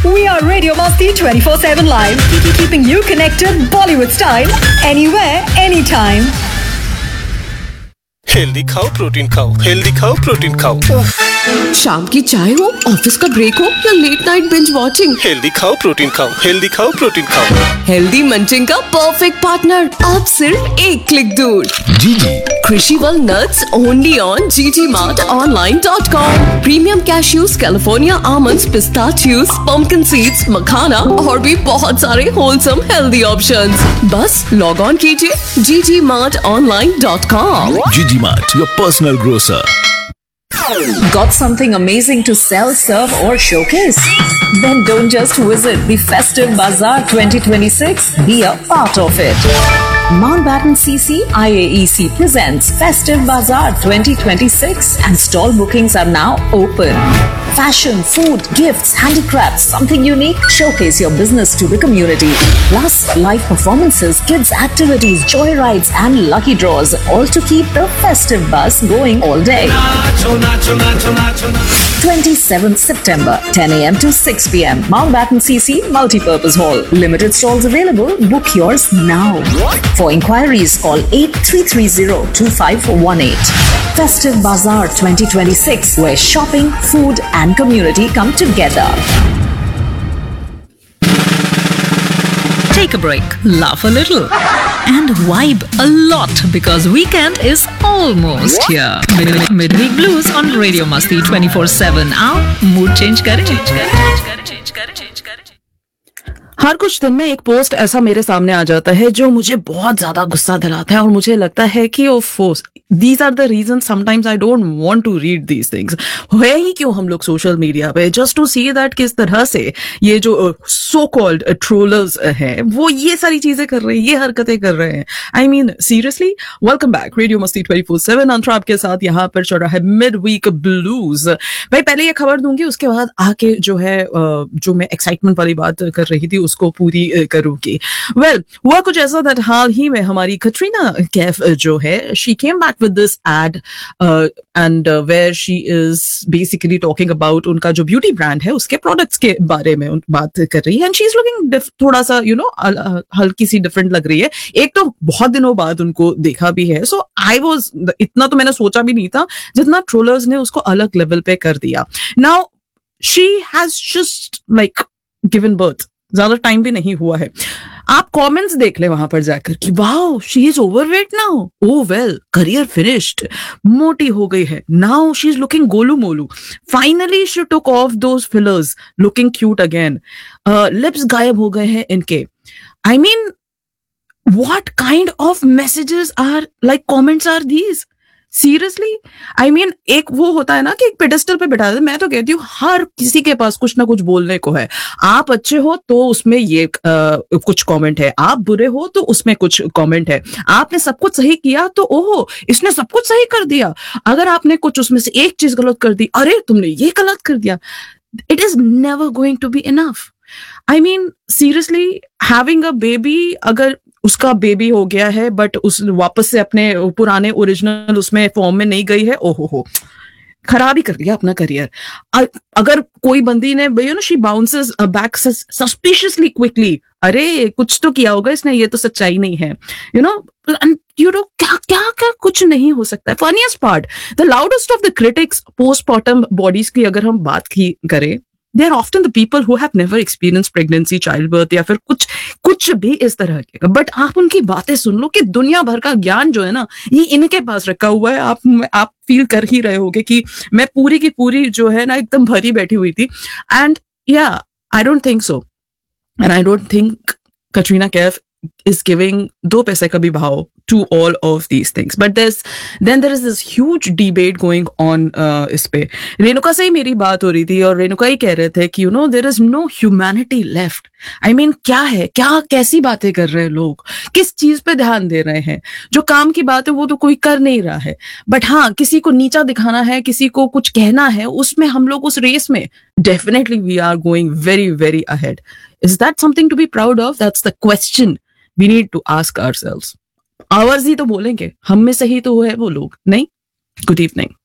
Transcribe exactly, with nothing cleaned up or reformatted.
We are Radio Masti twenty-four seven live, keeping you connected Bollywood style anywhere, anytime. Healthy खाओ, protein खाओ, healthy खाओ, protein खाओ। शाम की चाय हो, ऑफिस का ब्रेक हो या late night binge watching, healthy खाओ, प्रोटीन खाओ, हेल्दी खाओ, प्रोटीन खाओ। हेल्दी मंचिंग का परफेक्ट पार्टनर अब सिर्फ एक क्लिक दूर। जीजी Crunchyroll nuts only on g g mart online dot com. Premium cashews, California almonds, pistachios, pumpkin seeds, मखाना और भी बहुत सारे wholesome healthy options. बस लॉग ऑन कीजिए g g mart online dot com. जीजी mart, your personal grocer. Got something amazing to sell, serve or showcase? Then don't just visit the Festive Bazaar twenty twenty-six, be a part of it. Mountbatten C C I A E C presents Festive Bazaar twenty twenty-six and stall bookings are now open. Fashion, food, gifts, handicrafts, something unique, showcase your business to the community. Plus, live performances, kids activities, joyrides and lucky draws, all to keep the festive buzz going all day. twenty-seventh September, ten a m to six p m Mountbatten C C Multipurpose Hall. Limited stalls available. Book yours now. For inquiries, call eight three three zero two five one eight. Festive Bazaar twenty twenty-six, where shopping, food and community come together. Take a break, laugh a little, and vibe a lot because weekend is almost here. Mid- Midweek Blues on Radio Masti twenty-four seven. आओ mood change करें, change करें, change करें, change करें, change करें. हर कुछ दिन में एक पोस्ट ऐसा मेरे सामने आ जाता है जो मुझे बहुत ज्यादा गुस्सा दिलाता है और मुझे लगता है कि ओफो, these are the reason sometimes I don't want to read these things. है ही क्यों हम लोग सोशल मीडिया पे जस्ट टू सी दैट किस तरह से ये जो सो कॉल्ड ट्रोलर्स हैं वो ये सारी चीजें कर रहे हैं, ये हरकतें कर रहे हैं। I mean seriously, welcome back radio मस्ती ट्वेंटी फोर सेवन अंतरा आपके साथ यहाँ पर चल रहा है मिड वीक ब्लूज। भाई पहले ये खबर दूंगी, उसके बाद आके जो है जो मैं एक्साइटमेंट वाली बात कर रही थी उसको पूरी करूंगी। वेल well, हुआ कुछ ऐसा दैट हाल ही में हमारी कटरीना कैफ जो है she came back with this ad and where she is basically talking about उनका जो ब्यूटी ब्रांड है उसके प्रोडक्ट्स के बारे में बात कर रही है एंड शी इज लुकिंग थोड़ा सा यू नो हल्की सी डिफरेंट लग रही है। एक तो बहुत दिनों बाद उनको देखा भी है, सो आई वाज इतना तो मैंने सोचा भी नहीं था जितना ट्रोलर्स ने उसको अलग लेवल पे कर दिया। Now she has just like given birth, ज्यादा टाइम भी नहीं हुआ है। आप कमेंट्स देख ले वहां पर जाकर कि wow she is overweight now, O well career finished, मोटी हो गई है, now she is looking Golu Molu, finally she took off those fillers, looking cute again, lips गायब हो गए हैं इनके। I mean what kind of messages are like comments are these? Seriously, I mean एक वो होता है ना कि एक पेडेस्टल पे बैठा है। मैं तो कहती हूँ हर किसी के पास कुछ ना कुछ बोलने को है। आप अच्छे हो तो उसमें ये आ, कुछ कमेंट है, आप बुरे हो तो उसमें कुछ कमेंट है, आपने सब कुछ सही किया तो ओहो इसने सब कुछ सही कर दिया, अगर आपने कुछ उसमें से एक चीज गलत कर दी अरे तुमने ये गलत कर दिया। It is never going to be enough. I mean seriously, having a baby, अगर उसका बेबी हो गया है बट उस वापस से अपने पुराने ओरिजिनल उसमें फॉर्म में नहीं गई है, ओहो हो खराब ही कर दिया अपना करियर। अगर कोई बंदी ने you know she bounces back suspiciously quickly, अरे कुछ तो किया होगा इसने, ये तो सच्चाई नहीं है, यू नो यू नो क्या क्या क्या कुछ नहीं हो सकता है। Funniest part, the loudest of the critics postmortem bodies की अगर हम बात की करें, they are often the people who have never experienced pregnancy, childbirth या फिर कुछ कुछ भी इस तरह के। बट आप उनकी बातें सुन लो कि दुनिया भर का ज्ञान जो है ना ये इनके पास रखा हुआ है। आप आप फील कर ही रहे होगे कि मैं पूरी की पूरी जो है ना एकदम भरी बैठी हुई थी। एंड या I don't think so, and I don't think Katrina Kaif is giving दो पैसे का भी भाव to all of these things. But there's then there is this huge debate going on uh, इस पे। रेणुका से ही मेरी बात हो रही थी और रेणुका ही कह रहे थे कि you know there is no humanity left. I mean क्या है, क्या कैसी बातें कर रहे हैं लोग, किस चीज पे ध्यान दे रहे हैं? जो काम की बात है वो तो कोई कर नहीं रहा है, बट हाँ किसी को नीचा दिखाना है, किसी को कुछ कहना है, उसमें हम लोग उस रेस में definitely we are going very very ahead. Is that something to be proud of? That's the question we need to ask ourselves. Hours ही तो बोलेंगे, हम में से ही तो है वो लोग, नहीं? Good evening.